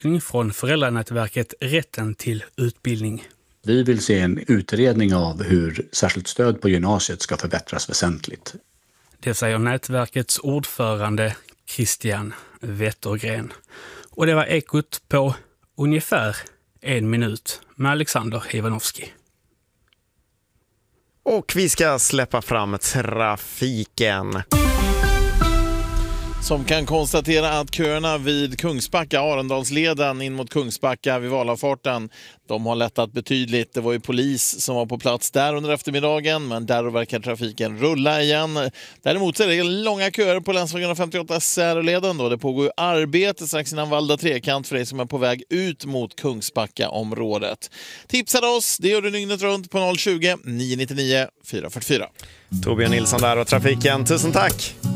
forskning från föräldranätverket Rätten till utbildning. Vi vill se en utredning av hur särskilt stöd på gymnasiet ska förbättras väsentligt. Det säger nätverkets ordförande Christian Wettergren. Och det var Ekot på ungefär 1 minut med Alexander Ivanovski. Och vi ska släppa fram trafiken. Som kan konstatera att köerna vid Kungsbacka, Arendalsleden in mot Kungsbacka vid Valafarten, de har lättat betydligt. Det var ju polis som var på plats där under eftermiddagen, men där verkar trafiken rulla igen. Däremot är det långa köer på länsväg 58 Säröleden då. Det pågår ju arbete strax innan Valda Trekant för dig som är på väg ut mot Kungsbacka-området. Tipsade oss, det gör du dygnet runt på 020 999 444. Torbjörn Nilsson där och trafiken, tusen tack!